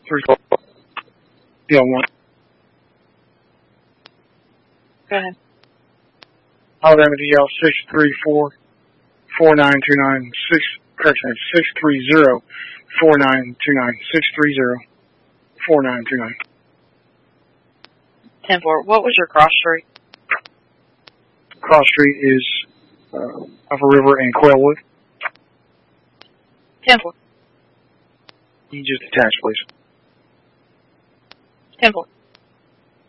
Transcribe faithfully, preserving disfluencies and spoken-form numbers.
three four. Yeah, one. Go ahead. Alabama D L six three four four nine two nine six. Correction, six three zero four nine two nine six three zero four nine two nine. Ten four. What was your cross street? Cross street is uh, Upper River and Quailwood. Ten four. You just attach, please. Ten four.